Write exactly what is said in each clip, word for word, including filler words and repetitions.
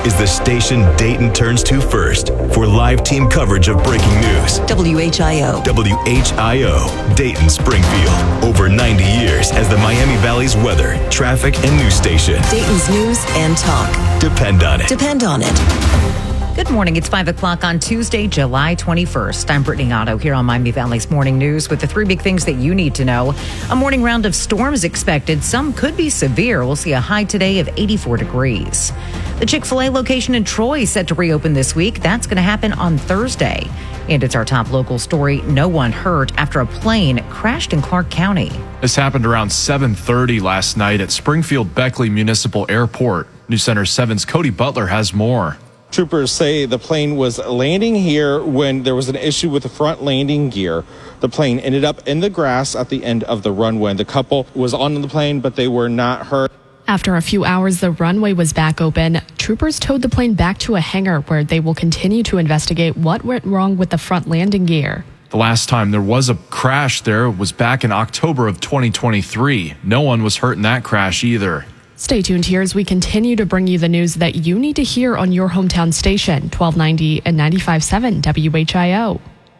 is the station Dayton turns to first for live team coverage of breaking news. W H I O. W H I O, Dayton, Springfield. Over ninety years as the Miami Valley's weather, traffic, and news station. Dayton's news and talk. Depend on it. Depend on it. Good morning. It's five o'clock on Tuesday, July twenty-first. I'm Brittany Otto here on Miami Valley's Morning News with the three big things that you need to know. A morning round of storms expected. Some could be severe. We'll see a high today of eighty-four degrees. The Chick-fil-A location in Troy is set to reopen this week. That's going to happen on Thursday. And it's our top local story. No one hurt after a plane crashed in Clark County. This happened around seven thirty last night at Springfield Beckley Municipal Airport. News Center seven's Cody Butler has more. Troopers say the plane was landing here when there was an issue with the front landing gear. The plane ended up in the grass at the end of the runway. The couple was on the plane, but they were not hurt. After a few hours, the runway was back open. Troopers towed the plane back to a hangar where they will continue to investigate what went wrong with the front landing gear. The last time there was a crash there was back in October of twenty twenty-three. No one was hurt in that crash either. Stay tuned here as we continue to bring you the news that you need to hear on your hometown station, twelve ninety and ninety-five point seven W H I O.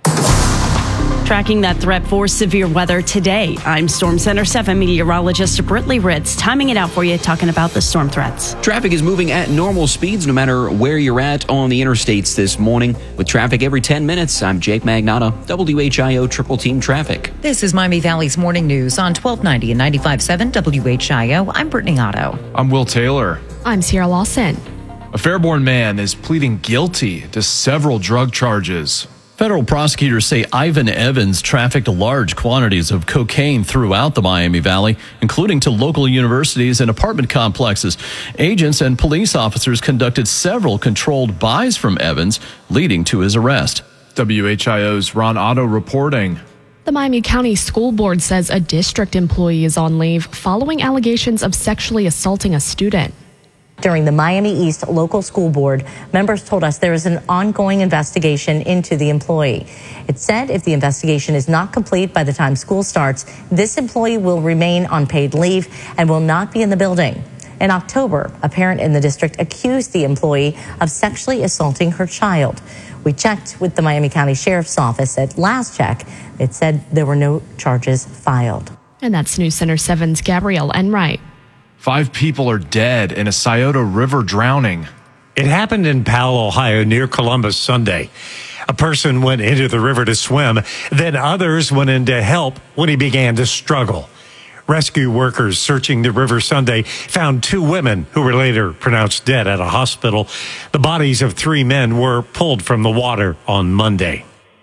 Tracking that threat for severe weather today. I'm Storm Center seven meteorologist Britley Ritz, timing it out for you, talking about the storm threats. Traffic is moving at normal speeds no matter where you're at on the interstates this morning. With traffic every ten minutes, I'm Jake Magnotta, W H I O Triple Team Traffic. This is Miami Valley's Morning News on twelve ninety and ninety-five point seven W H I O. I'm Brittany Otto. I'm Will Taylor. I'm Sierra Lawson. A Fairborn man is pleading guilty to several drug charges. Federal prosecutors say Ivan Evans trafficked large quantities of cocaine throughout the Miami Valley, including to local universities and apartment complexes. Agents and police officers conducted several controlled buys from Evans, leading to his arrest. W H I O's Ron Otto reporting. The Miami County School Board says a district employee is on leave following allegations of sexually assaulting a student. During the Miami East Local School Board, members told us there is an ongoing investigation into the employee. It said if the investigation is not complete by the time school starts, this employee will remain on paid leave and will not be in the building. In October, a parent in the district accused the employee of sexually assaulting her child. We checked with the Miami County Sheriff's Office. At last check, it said there were no charges filed. And that's News Center seven's Gabrielle Enright. Five people are dead in a Scioto River drowning. It happened in Powell, Ohio, near Columbus Sunday. A person went into the river to swim, then others went in to help when he began to struggle. Rescue workers searching the river Sunday found two women who were later pronounced dead at a hospital. The bodies of three men were pulled from the water on Monday.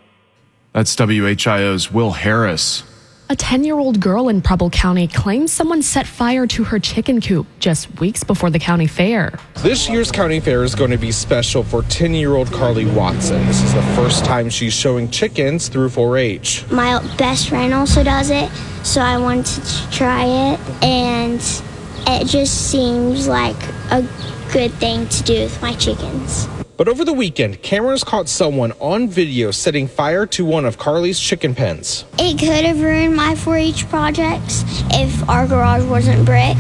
That's W H I O's Will Harris. A ten-year-old girl in Preble County claims someone set fire to her chicken coop just weeks before the county fair. This year's county fair is going to be special for ten-year-old Carly Watson. This is the first time she's showing chickens through four H. My best friend also does it, so I wanted to try it, and it just seems like a good thing to do with my chickens. But over the weekend, cameras caught someone on video setting fire to one of Carly's chicken pens. It could have ruined my four H projects if our garage wasn't brick,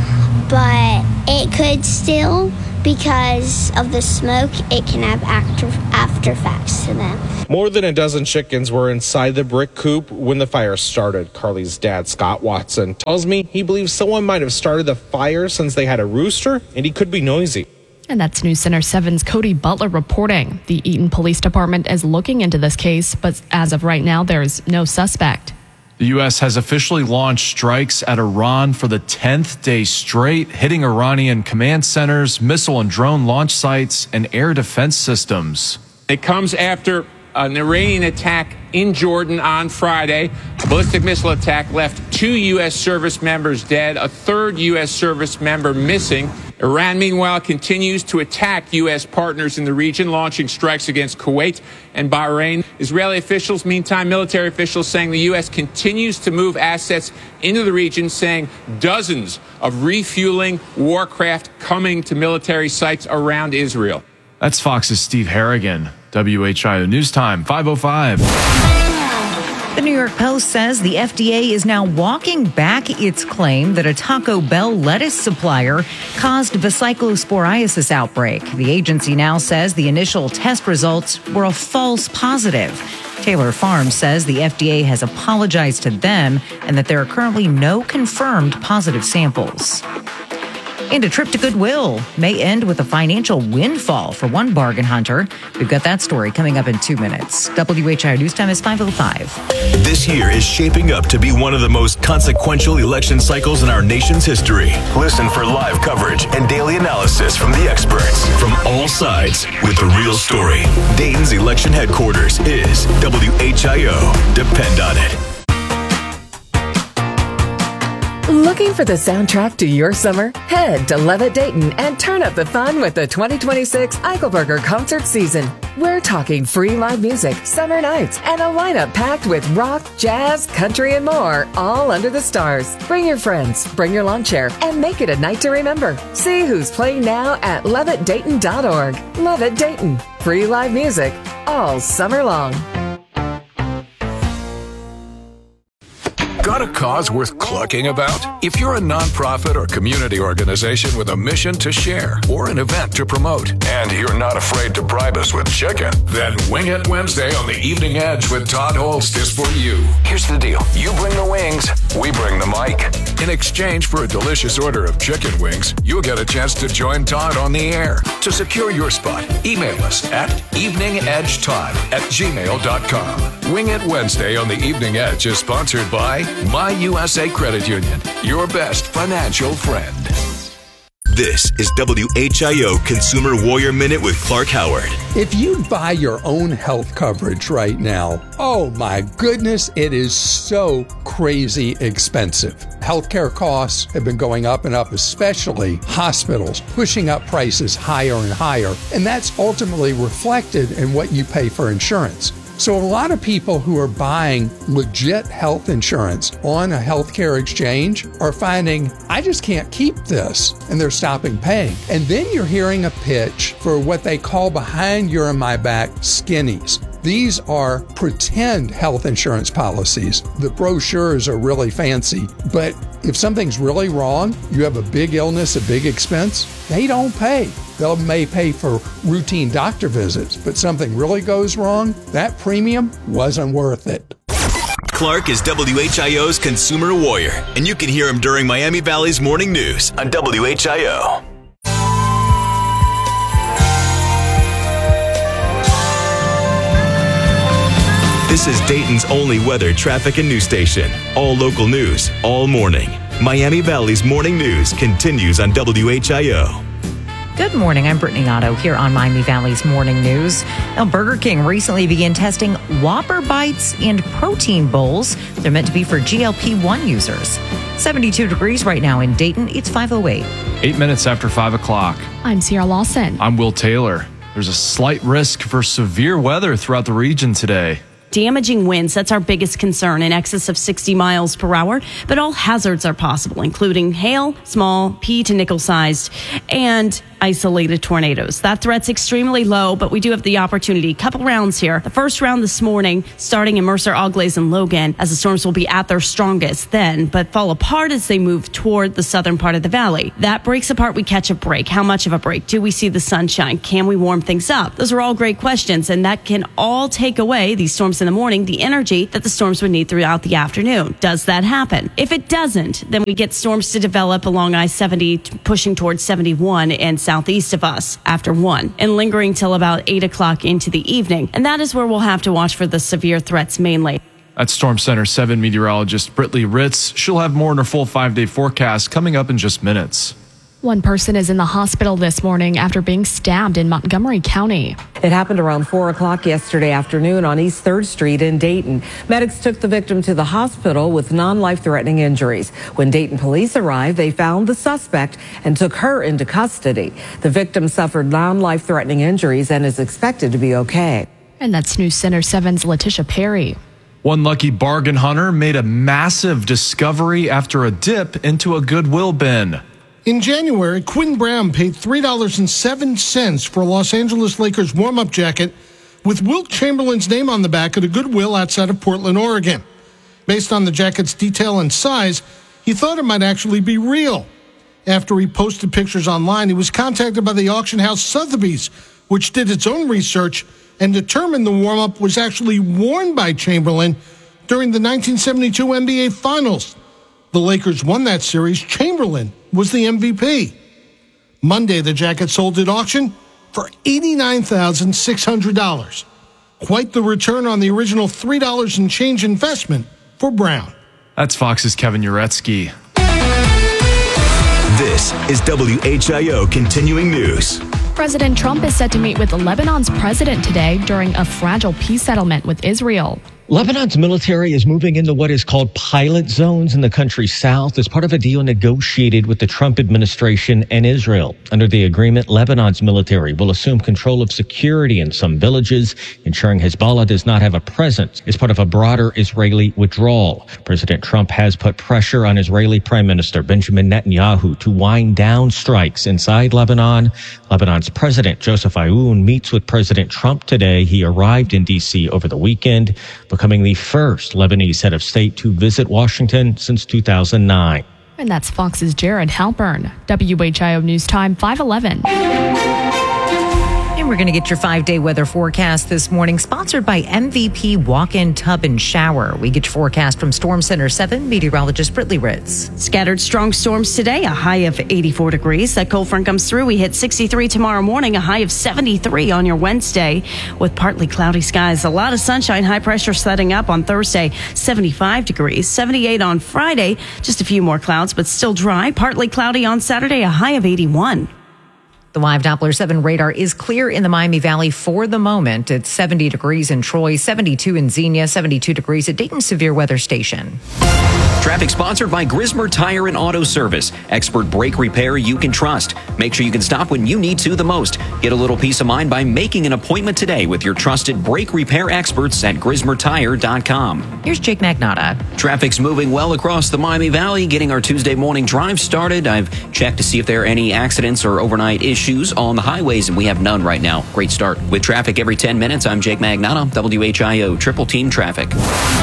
but it could still, because of the smoke, it can have after, after effects to them. More than a dozen chickens were inside the brick coop when the fire started. Carly's dad, Scott Watson, tells me he believes someone might have started the fire since they had a rooster and he could be noisy. And that's News Center seven's Cody Butler reporting. The Eaton Police Department is looking into this case, but as of right now, there's no suspect. The U S has officially launched strikes at Iran for the tenth day straight, hitting Iranian command centers, missile and drone launch sites, and air defense systems. It comes after an Iranian attack in Jordan on Friday. A ballistic missile attack left two U S service members dead, a third U S service member missing. Iran, meanwhile, continues to attack U S partners in the region, launching strikes against Kuwait and Bahrain. Israeli officials, meantime, military officials saying the U S continues to move assets into the region, saying dozens of refueling warcraft coming to military sites around Israel. That's Fox's Steve Harrigan. W H I O News Time, five oh five. The New York Post says the F D A is now walking back its claim that a Taco Bell lettuce supplier caused a cyclosporiasis outbreak. The agency now says the initial test results were a false positive. Taylor Farms says the F D A has apologized to them and that there are currently no confirmed positive samples. And a trip to Goodwill may end with a financial windfall for one bargain hunter. We've got that story coming up in two minutes. W H I O News Time is five oh five. This year is shaping up to be one of the most consequential election cycles in our nation's history. Listen for live coverage and daily analysis from the experts from all sides with the real story. Dayton's election headquarters is W H I O. Depend on it. Looking for the soundtrack to your summer? Head to Levitt Dayton and turn up the fun with the twenty twenty-six Eichelberger concert season. We're talking free live music, summer nights, and a lineup packed with rock, jazz, country, and more, all under the stars. Bring your friends, bring your lawn chair, and make it a night to remember. See who's playing now at levitt dayton dot org. Levitt Dayton. Free live music all summer long. Got a cause worth clucking about? If you're a nonprofit or community organization with a mission to share or an event to promote, and you're not afraid to bribe us with chicken, then Wing It Wednesday on the Evening Edge with Todd Holst is for you. Here's the deal. You bring the wings, we bring the mic. In exchange for a delicious order of chicken wings, you'll get a chance to join Todd on the air. To secure your spot, email us at eveningedgetodd at gmail dot com. Wing It Wednesday on the Evening Edge is sponsored by My U S A Credit Union, your best financial friend. This is W H I O Consumer Warrior Minute with Clark Howard. If you buy your own health coverage right now, oh my goodness, it is so crazy expensive. Healthcare costs have been going up and up, especially hospitals, pushing up prices higher and higher, and that's ultimately reflected in what you pay for insurance. So a lot of people who are buying legit health insurance on a healthcare exchange are finding, I just can't keep this, and they're stopping paying. And then you're hearing a pitch for what they call behind your and my back skinnies. These are pretend health insurance policies. The brochures are really fancy, but if something's really wrong, you have a big illness, a big expense, they don't pay. They may pay for routine doctor visits, but something really goes wrong, that premium wasn't worth it. Clark is W H I O's Consumer Warrior, and you can hear him during Miami Valley's Morning News on W H I O. This is Dayton's only weather, traffic, and news station. All local news, all morning. Miami Valley's Morning News continues on W H I O. Good morning. I'm Brittany Otto here on Miami Valley's Morning News. Now, Burger King recently began testing Whopper Bites and protein bowls. They're meant to be for G L P one users. seventy-two degrees right now in Dayton. It's five oh eight. Eight minutes after five o'clock. I'm Sierra Lawson. I'm Will Taylor. There's a slight risk for severe weather throughout the region today. Damaging winds, that's our biggest concern, in excess of sixty miles per hour. But all hazards are possible, including hail, small, pea to nickel sized, and isolated tornadoes. That threat's extremely low, but we do have the opportunity. Couple rounds here. The first round this morning, starting in Mercer, Auglaize, and Logan, as the storms will be at their strongest then, but fall apart as they move toward the southern part of the valley. That breaks apart, we catch a break. How much of a break? Do we see the sunshine? Can we warm things up? Those are all great questions, and that can all take away these storms in the morning, the energy that the storms would need throughout the afternoon. Does that happen? If it doesn't, then we get storms to develop along I seventy, pushing towards seventy-one and southeast of us after one, and lingering till about eight o'clock into the evening. And that is where we'll have to watch for the severe threats mainly. That's Storm Center seven meteorologist Britley Ritz. She'll have more in her full five-day forecast coming up in just minutes. One person is in the hospital this morning after being stabbed in Montgomery County. It happened around four o'clock yesterday afternoon on East third Street in Dayton. Medics took the victim to the hospital with non-life-threatening injuries. When Dayton police arrived, they found the suspect and took her into custody. The victim suffered non-life-threatening injuries and is expected to be okay. And that's News Center seven's Letitia Perry. One lucky bargain hunter made a massive discovery after a dip into a Goodwill bin. In January, Quinn Brown paid three dollars and seven cents for a Los Angeles Lakers warm-up jacket with Wilt Chamberlain's name on the back at a Goodwill outside of Portland, Oregon. Based on the jacket's detail and size, he thought it might actually be real. After he posted pictures online, he was contacted by the auction house Sotheby's, which did its own research and determined the warm-up was actually worn by Chamberlain during the nineteen seventy-two N B A Finals. The Lakers won that series. Chamberlain was the M V P. Monday, the jacket sold at auction for eighty-nine thousand six hundred dollars. Quite the return on the original three dollars and change investment for Brown. That's Fox's Kevin Uretsky. This is W H I O Continuing News. President Trump is set to meet with Lebanon's president today during a fragile peace settlement with Israel. Lebanon's military is moving into what is called pilot zones in the country's south as part of a deal negotiated with the Trump administration and Israel. Under the agreement, Lebanon's military will assume control of security in some villages, ensuring Hezbollah does not have a presence as part of a broader Israeli withdrawal. President Trump has put pressure on Israeli Prime Minister Benjamin Netanyahu to wind down strikes inside Lebanon. Lebanon's President Joseph Aoun meets with President Trump today. He arrived in D C over the weekend, becoming the first Lebanese head of state to visit Washington since two thousand nine. And that's Fox's Jared Halpern. W H I O News Time five eleven. And we're going to get your five-day weather forecast this morning, sponsored by M V P Walk-In Tub and Shower. We get your forecast from Storm Center seven meteorologist Brittany Ritz. Scattered strong storms today, a high of eighty-four degrees. That cold front comes through. We hit sixty-three tomorrow morning, a high of seventy-three on your Wednesday with partly cloudy skies. A lot of sunshine, high pressure setting up on Thursday, seventy-five degrees, seventy-eight on Friday. Just a few more clouds, but still dry. Partly cloudy on Saturday, a high of eighty-one. The live Doppler seven radar is clear in the Miami Valley for the moment. It's seventy degrees in Troy, seventy-two in Xenia, seventy-two degrees at Dayton Severe Weather Station. Traffic sponsored by Grismer Tire and Auto Service. Expert brake repair you can trust. Make sure you can stop when you need to the most. Get a little peace of mind by making an appointment today with your trusted brake repair experts at grismer tire dot com. Here's Jake Magnotta. Traffic's moving well across the Miami Valley, getting our Tuesday morning drive started. I've checked to see if there are any accidents or overnight issues on the highways, and we have none right now. Great start. With traffic every ten minutes, I'm Jake Magnotta, W H I O Triple Team Traffic.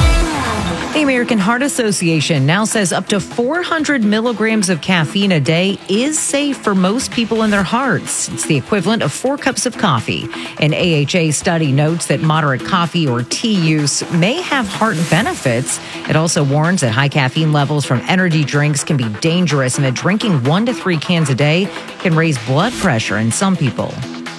The American Heart Association now says up to four hundred milligrams of caffeine a day is safe for most people in their hearts. It's the equivalent of four cups of coffee. An A H A study notes that moderate coffee or tea use may have heart benefits. It also warns that high caffeine levels from energy drinks can be dangerous and that drinking one to three cans a day can raise blood pressure in some people.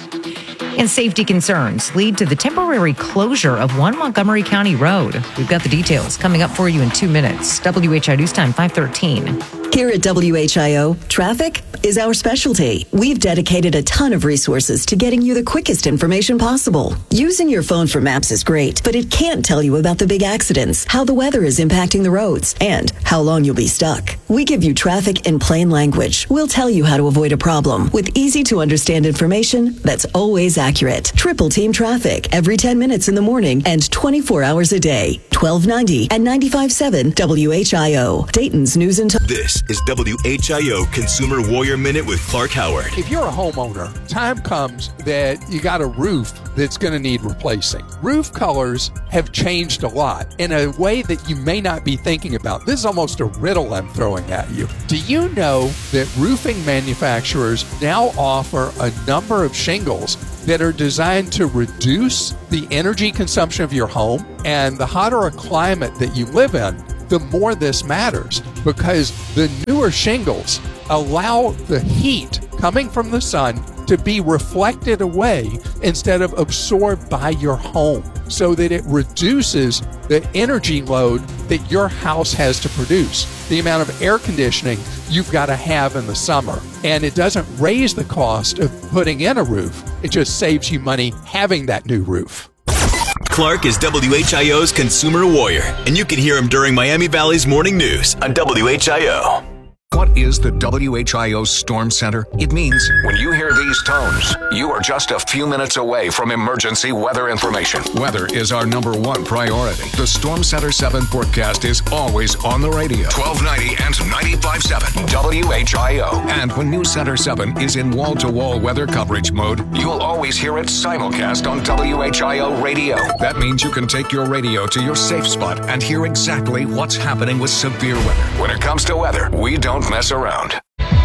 And safety concerns lead to the temporary closure of one Montgomery County road. We've got the details coming up for you in two minutes. W H I O News Time five thirteen. Here at W H I O, traffic is our specialty. We've dedicated a ton of resources to getting you the quickest information possible. Using your phone for maps is great, but it can't tell you about the big accidents, how the weather is impacting the roads, and how long you'll be stuck. We give you traffic in plain language. We'll tell you how to avoid a problem with easy to understand information that's always accurate. Triple Team Traffic every ten minutes in the morning and twenty-four hours a day. twelve ninety and ninety-five point seven W H I O. Dayton's News and Talk. This is W H I O Consumer Warrior Minute with Clark Howard. If you're a homeowner, time comes that you got a roof that's going to need replacing. Roof colors have changed a lot in a way that you may not be thinking about. This is almost a riddle I'm throwing at you. Do you know that roofing manufacturers now offer a number of shingles that are designed to reduce the energy consumption of your home? And the hotter a climate that you live in, the more this matters, because the newer shingles allow the heat coming from the sun to be reflected away instead of absorbed by your home, so that it reduces the energy load that your house has to produce, the amount of air conditioning you've got to have in the summer. And it doesn't raise the cost of putting in a roof. It just saves you money having that new roof. Clark is W H I O's Consumer Warrior, and you can hear him during Miami Valley's Morning News on W H I O. What is the W H I O Storm Center? It means when you hear these tones, you are just a few minutes away from emergency weather information. Weather is our number one priority. The Storm Center seven forecast is always on the radio. twelve ninety and ninety-five point seven W H I O. And when News Center seven is in wall-to-wall weather coverage mode, you'll always hear it simulcast on W H I O radio. That means you can take your radio to your safe spot and hear exactly what's happening with severe weather. When it comes to weather, we don't mess around.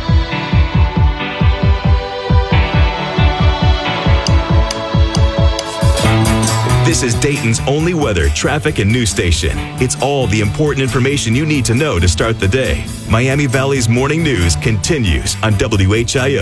This is Dayton's only weather, traffic, and news station. It's all the important information you need to know to start the day. Miami Valley's morning news continues on W H I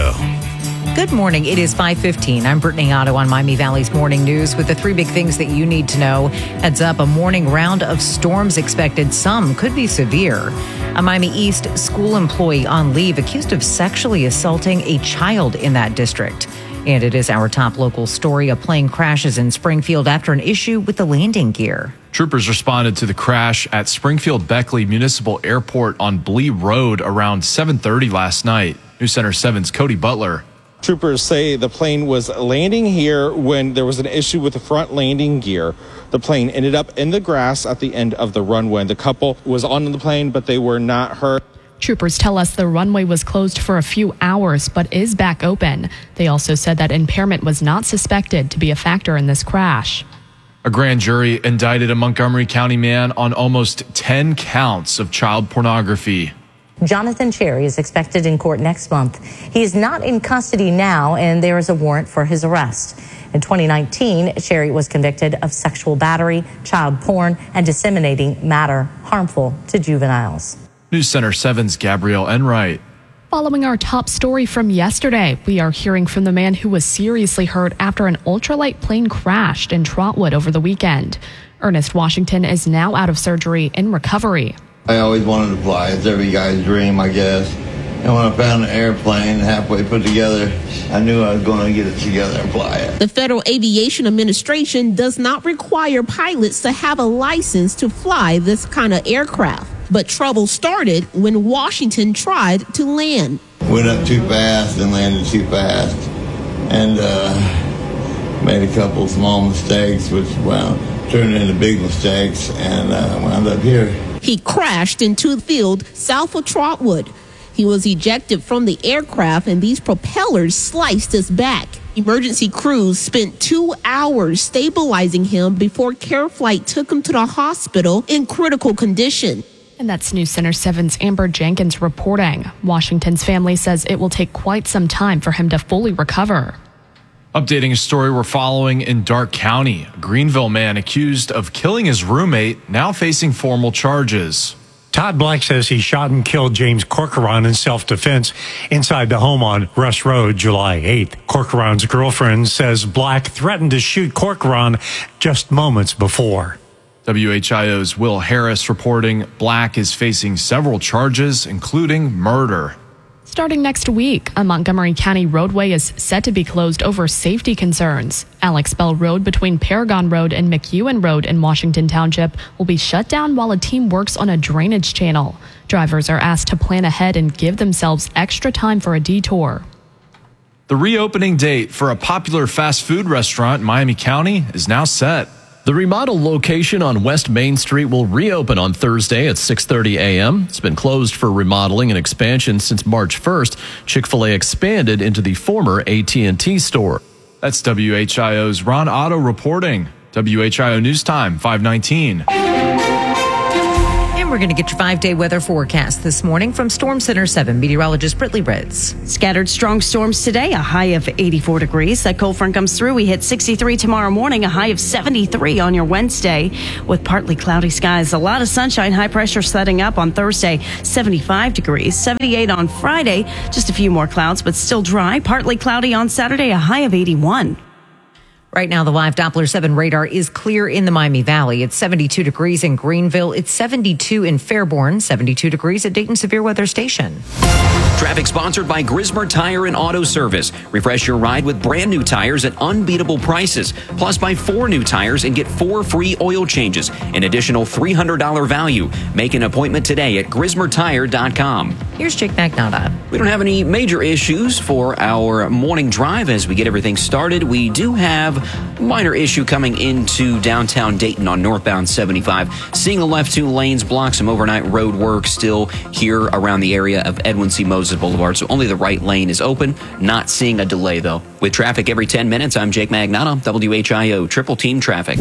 O. Good morning. It is five fifteen. I'm Brittany Otto on Miami Valley's morning news with the three big things that you need to know. Heads up, a morning round of storms expected. Some could be severe. A Miami East school employee on leave accused of sexually assaulting a child in that district. And it is our top local story. A plane crashes in Springfield after an issue with the landing gear. Troopers responded to the crash at Springfield Beckley Municipal Airport on Blee Road around seven thirty last night. News Center seven's Cody Butler. Troopers say the plane was landing here when there was an issue with the front landing gear. The plane ended up in the grass at the end of the runway. The couple was on the plane, but they were not hurt. Troopers tell us the runway was closed for a few hours, but is back open. They also said that impairment was not suspected to be a factor in this crash. A grand jury indicted a Montgomery County man on almost ten counts of child pornography. Jonathan Cherry is expected in court next month. He is not in custody now, and there is a warrant for his arrest. In twenty nineteen, Cherry was convicted of sexual battery, child porn, and disseminating matter harmful to juveniles. News Center seven's Gabrielle Enright. Following our top story from yesterday, we are hearing from the man who was seriously hurt after an ultralight plane crashed in Trotwood over the weekend. Ernest Washington is now out of surgery in recovery. I always wanted to fly. It's every guy's dream, I guess. And when I found an airplane halfway put together, I knew I was going to get it together and fly it. The Federal Aviation Administration does not require pilots to have a license to fly this kind of aircraft. But trouble started when Washington tried to land. Went up too fast and landed too fast. And uh, made a couple small mistakes, which, well, turned into big mistakes, and uh, wound up here. He crashed into the field south of Trotwood. He was ejected from the aircraft, and these propellers sliced his back. Emergency crews spent two hours stabilizing him before CareFlight took him to the hospital in critical condition. And that's News Center seven's Amber Jenkins reporting. Washington's family says it will take quite some time for him to fully recover. Updating a story we're following in Darke County. A Greenville man accused of killing his roommate now facing formal charges. Todd Black says he shot and killed James Corcoran in self-defense inside the home on Rush Road July eighth. Corcoran's girlfriend says Black threatened to shoot Corcoran just moments before. W H I O's Will Harris reporting Black is facing several charges, including murder. Starting next week, a Montgomery County roadway is set to be closed over safety concerns. Alex Bell Road between Paragon Road and McEwen Road in Washington Township will be shut down while a team works on a drainage channel. Drivers are asked to plan ahead and give themselves extra time for a detour. The reopening date for a popular fast food restaurant in Miami County is now set. The remodeled location on West Main Street will reopen on Thursday at six thirty a.m. It's been closed for remodeling and expansion since March first. Chick-fil-A expanded into the former A T and T store. That's W H I O's Ron Otto reporting. W H I O News Time, five nineteen. And we're going to get your five-day weather forecast this morning from Storm Center seven meteorologist Brittany Ritz. Scattered strong storms today, a high of eighty-four degrees. That cold front comes through. We hit sixty-three tomorrow morning, a high of seventy-three on your Wednesday with partly cloudy skies. A lot of sunshine, high pressure setting up on Thursday, seventy-five degrees, seventy-eight on Friday. Just a few more clouds, but still dry. Partly cloudy on Saturday, a high of eighty-one. Right now, the live Doppler seven radar is clear in the Miami Valley. It's seventy-two degrees in Greenville. It's seventy-two in Fairborn, seventy-two degrees at Dayton Severe Weather Station. Traffic sponsored by Grismer Tire and Auto Service. Refresh your ride with brand new tires at unbeatable prices. Plus, buy four new tires and get four free oil changes. An additional three hundred dollars value. Make an appointment today at grismer tire dot com. Here's Jake Magnotta. We don't have any major issues for our morning drive as we get everything started. We do have a minor issue coming into downtown Dayton on northbound seventy-five. Seeing the left two lanes block, some overnight road work still here around the area of Edwin C. Moses Boulevard, so only the right lane is open. Not seeing a delay, though. With traffic every ten minutes, I'm Jake Magnotta, W H I O Triple Team Traffic.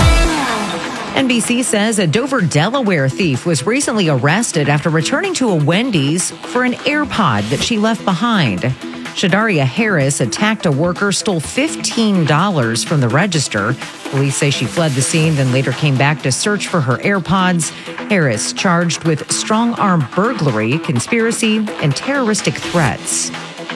N B C says a Dover, Delaware thief was recently arrested after returning to a Wendy's for an AirPod that she left behind. Shadaria Harris attacked a worker, stole fifteen dollars from the register. Police say she fled the scene, then later came back to search for her AirPods. Harris charged with strong-arm burglary, conspiracy, and terroristic threats.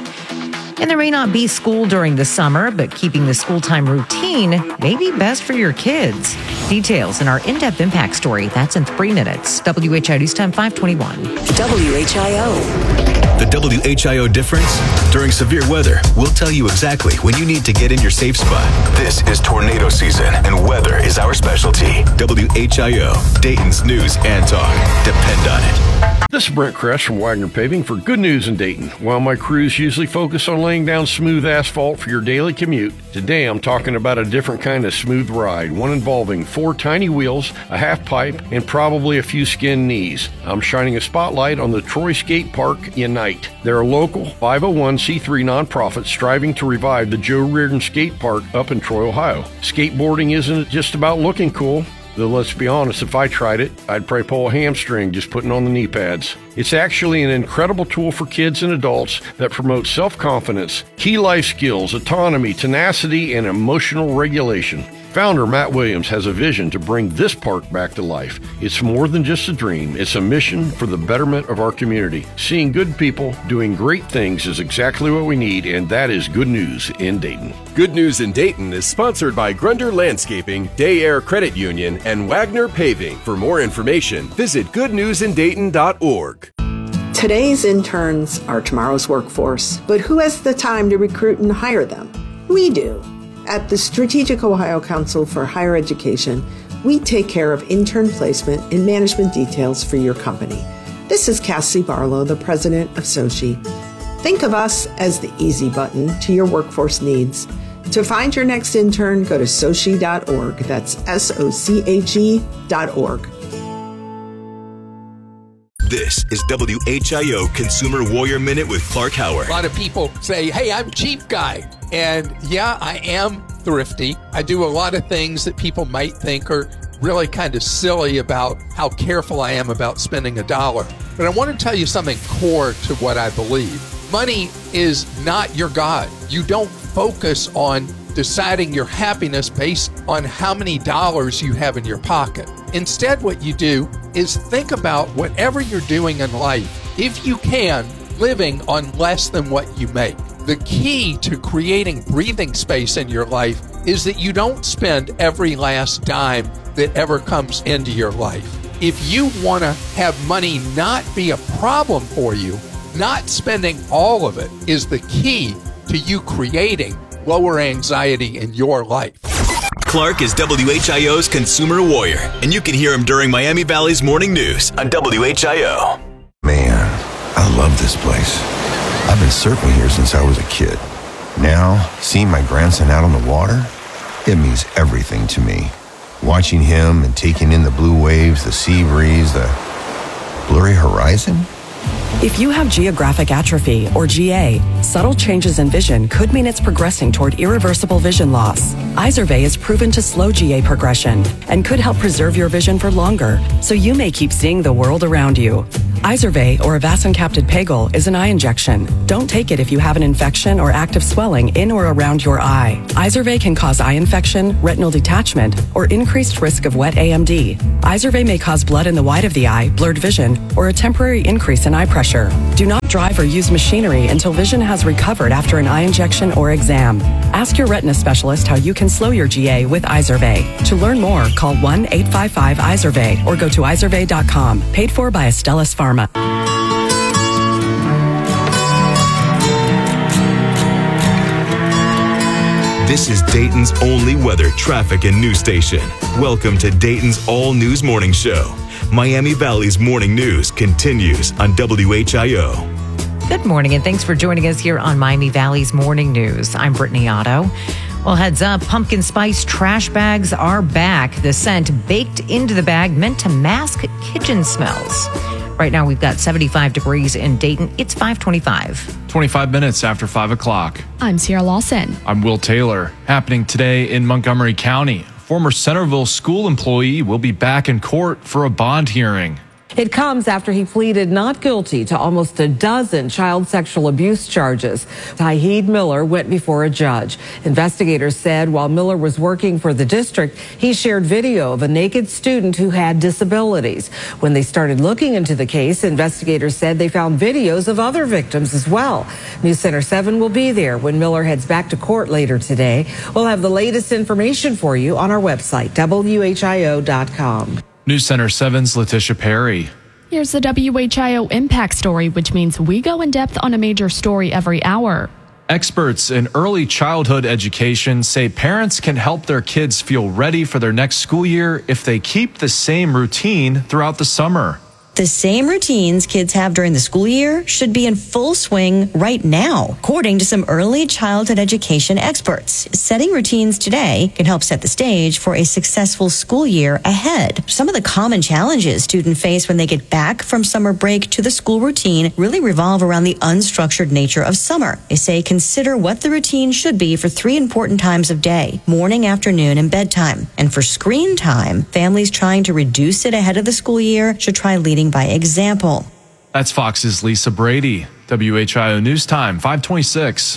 And there may not be school during the summer, but keeping the school time routine may be best for your kids. Details in our in-depth impact story. That's in three minutes. W H I O News Time five twenty-one. W H I O. The W H I O difference? During severe weather, we'll tell you exactly when you need to get in your safe spot. This is tornado season, and weather is our specialty. W H I O, Dayton's news and talk. Depend on it. This is Brent Kress from Wagner Paving for Good News in Dayton. While my crews usually focus on laying down smooth asphalt for your daily commute, today I'm talking about a different kind of smooth ride, one involving four tiny wheels, a half pipe, and probably a few skinned knees. I'm shining a spotlight on the Troy Skate Park Unite. They're a local five oh one c three nonprofit striving to revive the Joe Reardon Skate Park up in Troy, Ohio. Skateboarding isn't just about looking cool. Though let's be honest, if I tried it, I'd probably pull a hamstring just putting on the knee pads. It's actually an incredible tool for kids and adults that promotes self-confidence, key life skills, autonomy, tenacity, and emotional regulation. Founder Matt Williams has a vision to bring this park back to life. It's more than just a dream. It's a mission for the betterment of our community. Seeing good people doing great things is exactly what we need, and that is Good News in Dayton. Good News in Dayton is sponsored by Grunder Landscaping, Day Air Credit Union, and Wagner Paving. For more information, visit good news in dayton dot org. Today's interns are tomorrow's workforce, but who has the time to recruit and hire them? We do. At the Strategic Ohio Council for Higher Education, we take care of intern placement and management details for your company. This is Cassie Barlow, the president of SOCHI. Think of us as the easy button to your workforce needs. To find your next intern, go to sochi dot org. That's S O C H E dot org. This is W H I O Consumer Warrior Minute with Clark Howard. A lot of people say, hey, I'm cheap guy. And yeah, I am thrifty. I do a lot of things that people might think are really kind of silly about how careful I am about spending a dollar. But I want to tell you something core to what I believe. Money is not your God. You don't focus on deciding your happiness based on how many dollars you have in your pocket. Instead, what you do is think about whatever you're doing in life, if you can, living on less than what you make. The key to creating breathing space in your life is that you don't spend every last dime that ever comes into your life. If you want to have money not be a problem for you, not spending all of it is the key to you creating lower anxiety in your life. Clark is W H I O's Consumer Warrior, and you can hear him during Miami Valley's Morning News on W H I O. Man, I love this place. I've been surfing here since I was a kid. Now, seeing my grandson out on the water, it means everything to me. Watching him and taking in the blue waves, the sea breeze, the blurry horizon. If you have geographic atrophy, or G A, subtle changes in vision could mean it's progressing toward irreversible vision loss. Izervay is proven to slow G A progression and could help preserve your vision for longer, so you may keep seeing the world around you. Izervay, or avacincaptad pegol, is an eye injection. Don't take it if you have an infection or active swelling in or around your eye. Izervay can cause eye infection, retinal detachment, or increased risk of wet A M D. Izervay may cause blood in the white of the eye, blurred vision, or a temporary increase in eye pressure. Do not drive or use machinery until vision has recovered after an eye injection or exam. Ask your retina specialist how you can slow your G A with Izervay. To learn more, call one eight five five Izervay or go to izervay dot com. Paid for by Astellas Pharma. This is Dayton's only weather, traffic, and news station. Welcome to Dayton's all-news morning show. Miami Valley's morning news continues on W H I O. Good morning, and thanks for joining us here on Miami Valley's Morning News. I'm Brittany Otto. Well, heads up, pumpkin spice trash bags are back. The scent baked into the bag meant to mask kitchen smells. Right now, we've got seventy-five degrees in Dayton. It's five twenty-five. twenty-five minutes after five o'clock. I'm Sierra Lawson. I'm Will Taylor. Happening today in Montgomery County. Former Centerville school employee will be back in court for a bond hearing. It comes after he pleaded not guilty to almost a dozen child sexual abuse charges. Tauheed Miller went before a judge. Investigators said while Miller was working for the district, he shared video of a naked student who had disabilities. When they started looking into the case, investigators said they found videos of other victims as well. News Center seven will be there when Miller heads back to court later today. We'll have the latest information for you on our website, W H I O dot com. News Center seven's Letitia Perry. Here's the W H I O Impact Story, which means we go in depth on a major story every hour. Experts in early childhood education say parents can help their kids feel ready for their next school year if they keep the same routine throughout the summer. The same routines kids have during the school year should be in full swing right now, according to some early childhood education experts. Setting routines today can help set the stage for a successful school year ahead. Some of the common challenges students face when they get back from summer break to the school routine really revolve around the unstructured nature of summer. They say consider what the routine should be for three important times of day: morning, afternoon, and bedtime. And for screen time, families trying to reduce it ahead of the school year should try leading by example. That's Fox's Lisa Brady. W H I O News Time, five twenty-six.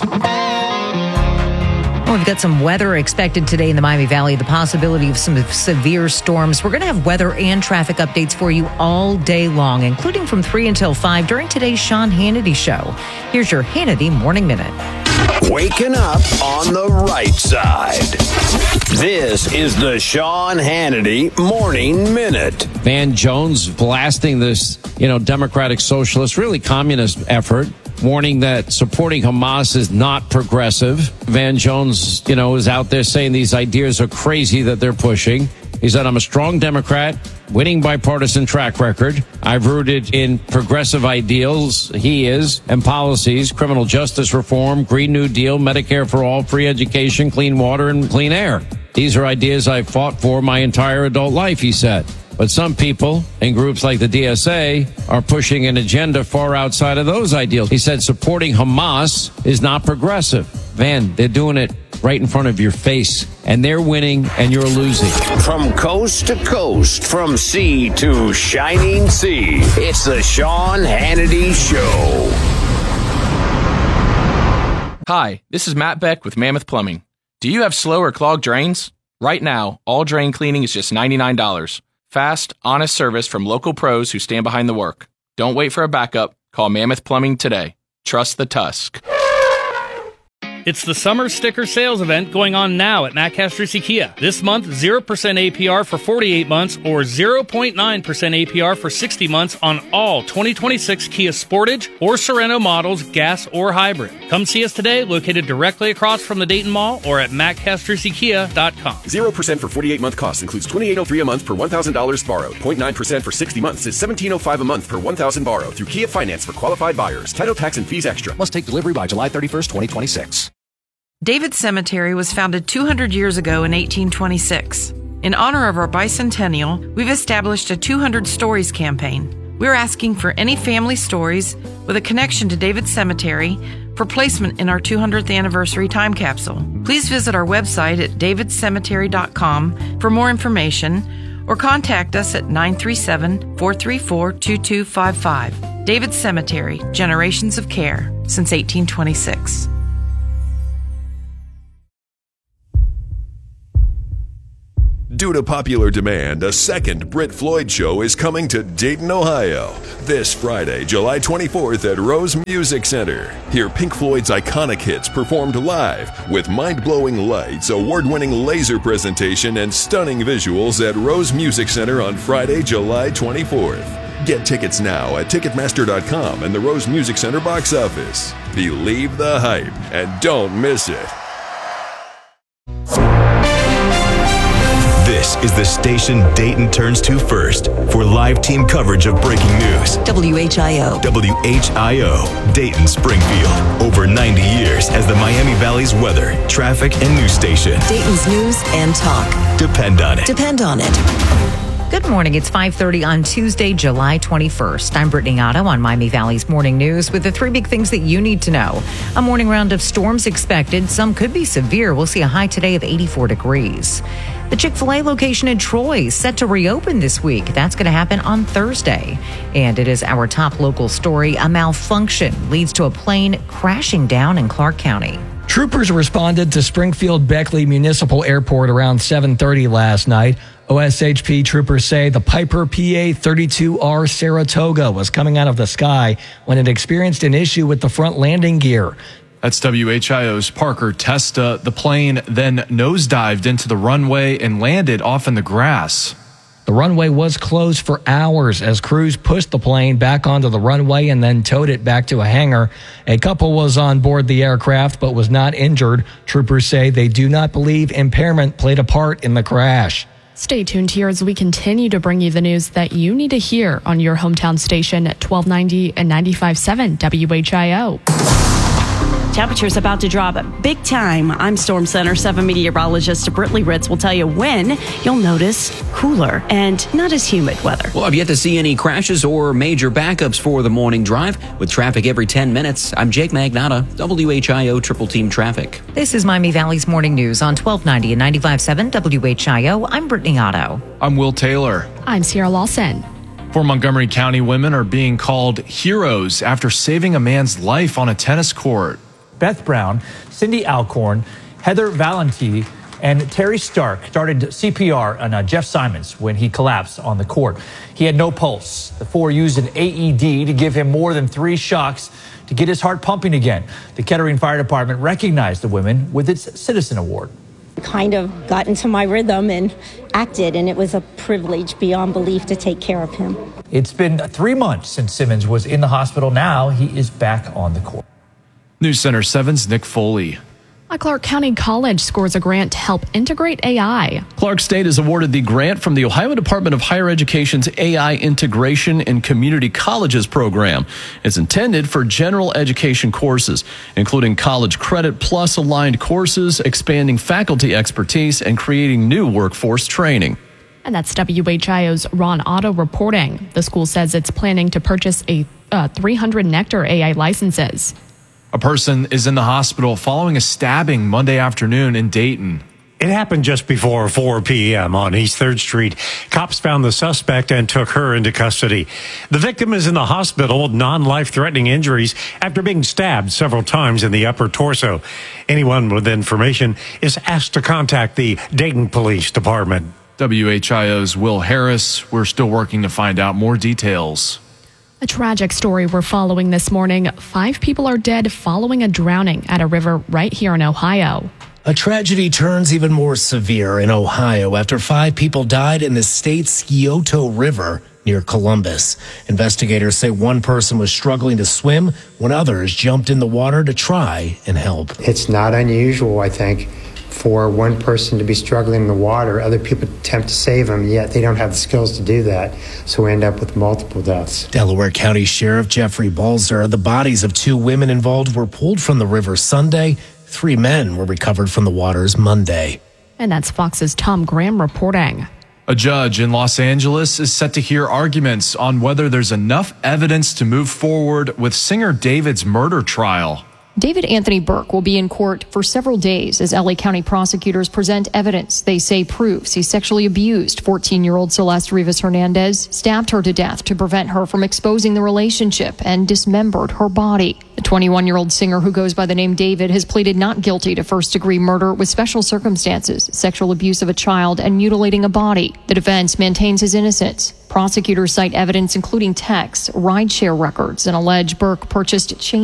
Well, we've got some weather expected today in the Miami Valley, the possibility of some severe storms. We're going to have weather and traffic updates for you all day long, including from three until five during today's Sean Hannity Show. Here's your Hannity Morning Minute. Waking up on the right side. This is the Sean Hannity Morning Minute. Van Jones blasting this, you know, democratic socialist, really communist effort, warning that supporting Hamas is not progressive. Van Jones, you know, is out there saying these ideas are crazy that they're pushing. He said, I'm a strong Democrat, winning bipartisan track record. I've rooted in progressive ideals, he is, and policies, criminal justice reform, Green New Deal, Medicare for all, free education, clean water, and clean air. These are ideas I've fought for my entire adult life, he said. But some people in groups like the D S A are pushing an agenda far outside of those ideals. He said supporting Hamas is not progressive. Van, they're doing it right in front of your face, and they're winning and you're losing. From coast to coast, from sea to shining sea, it's the Sean Hannity Show. Hi, this is Matt Beck with Mammoth Plumbing. Do you have slow or clogged drains? Right now, all drain cleaning is just ninety-nine dollars. Fast, honest service from local pros who stand behind the work. Don't wait for a backup. Call Mammoth Plumbing today. Trust the Tusk. It's the summer sticker sales event going on now at Matt Castries Kia. This month, zero percent A P R for forty-eight months or zero point nine percent A P R for sixty months on all twenty twenty-six Kia Sportage or Sorento models, gas or hybrid. Come see us today, located directly across from the Dayton Mall or at matt castries kia dot com. zero percent for forty-eight month cost includes twenty-eight oh three a month per one thousand dollars borrowed. zero point nine percent for sixty months is seventeen oh five a month per one thousand borrowed through Kia Finance for qualified buyers. Title, tax, and fees extra. Must take delivery by July thirty-first, twenty twenty-six. David Cemetery was founded two hundred years ago in eighteen twenty-six. In honor of our bicentennial, we've established a two hundred Stories campaign. We're asking for any family stories with a connection to David Cemetery for placement in our two hundredth anniversary time capsule. Please visit our website at david cemetery dot com for more information or contact us at nine three seven, four three four, two two five five. David Cemetery, generations of care since eighteen twenty-six. Due to popular demand, a second Brit Floyd show is coming to Dayton, Ohio, this Friday, July twenty-fourth at Rose Music Center. Hear Pink Floyd's iconic hits performed live with mind-blowing lights, award-winning laser presentation, and stunning visuals at Rose Music Center on Friday, July twenty-fourth. Get tickets now at ticketmaster dot com and the Rose Music Center box office. Believe the hype and don't miss it. This is the station Dayton turns to first for live team coverage of breaking news. W H I O. W H I O, Dayton Springfield. Over ninety years as the Miami Valley's weather, traffic, and news station. Dayton's news and talk. Depend on it. Depend on it. Good morning. It's five thirty on Tuesday, July twenty-first. I'm Brittany Otto on Miami Valley's Morning News with the three big things that you need to know. A morning round of storms expected. Some could be severe. We'll see a high today of eighty-four degrees. The Chick-fil-A location in Troy is set to reopen this week. That's going to happen on Thursday. And it is our top local story. A malfunction leads to a plane crashing down in Clark County. Troopers responded to Springfield Beckley Municipal Airport around seven thirty last night. O S H P troopers say the Piper P A thirty-two R Saratoga was coming out of the sky when it experienced an issue with the front landing gear. That's W H I O's Parker Testa. The plane then nosedived into the runway and landed off in the grass. The runway was closed for hours as crews pushed the plane back onto the runway and then towed it back to a hangar. A couple was on board the aircraft but was not injured. Troopers say they do not believe impairment played a part in the crash. Stay tuned here as we continue to bring you the news that you need to hear on your hometown station at twelve ninety and ninety-five point seven W H I O. Temperatures about to drop big time. I'm Storm Center seven meteorologist Britley Ritz will tell you when you'll notice cooler and not as humid weather. Well, I've yet to see any crashes or major backups for the morning drive. With traffic every ten minutes, I'm Jake Magnotta, W H I O Triple Team Traffic. This is Miami Valley's Morning News on twelve ninety and ninety-five point seven W H I O. I'm Brittany Otto. I'm Will Taylor. I'm Sierra Lawson. Four Montgomery County women are being called heroes after saving a man's life on a tennis court. Beth Brown, Cindy Alcorn, Heather Valenti, and Terry Stark started C P R on uh, Jeff Simons when he collapsed on the court. He had no pulse. The four used an A E D to give him more than three shocks to get his heart pumping again. The Kettering Fire Department recognized the women with its Citizen Award. Kind of got into my rhythm and acted, and it was a privilege beyond belief to take care of him. It's been three months since Simmons was in the hospital. Now he is back on the court. News Center seven's Nick Foley. A Clark County college scores a grant to help integrate A I. Clark State is awarded the grant from the Ohio Department of Higher Education's A I Integration in Community Colleges program. It's intended for general education courses, including college credit plus aligned courses, expanding faculty expertise, and creating new workforce training. And that's W H I O's Ron Otto reporting. The school says it's planning to purchase a uh, three hundred Nectar A I licenses. A person is in the hospital following a stabbing Monday afternoon in Dayton. It happened just before four p.m. on East third Street. Cops found the suspect and took her into custody. The victim is in the hospital with non-life-threatening injuries after being stabbed several times in the upper torso. Anyone with information is asked to contact the Dayton Police Department. W H I O's Will Harris. We're still working to find out more details. A tragic story we're following this morning. Five people are dead following a drowning at a river right here in Ohio. A tragedy turns even more severe in Ohio after five people died in the state's Scioto River near Columbus. Investigators say one person was struggling to swim when others jumped in the water to try and help. It's not unusual, I think, for one person to be struggling in the water, other people attempt to save them, yet they don't have the skills to do that, so we end up with multiple deaths. Delaware County Sheriff Jeffrey Balzer, the bodies of two women involved were pulled from the river Sunday. Three men were recovered from the waters Monday. And that's Fox's Tom Graham reporting. A judge in Los Angeles is set to hear arguments on whether there's enough evidence to move forward with singer David's murder trial. David Anthony Burke will be in court for several days as L A County prosecutors present evidence they say proves he sexually abused fourteen-year-old Celeste Rivas Hernandez, stabbed her to death to prevent her from exposing the relationship, and dismembered her body. The twenty-one-year-old singer who goes by the name David has pleaded not guilty to first-degree murder with special circumstances, sexual abuse of a child, and mutilating a body. The defense maintains his innocence. Prosecutors cite evidence including texts, rideshare records, and allege Burke purchased chain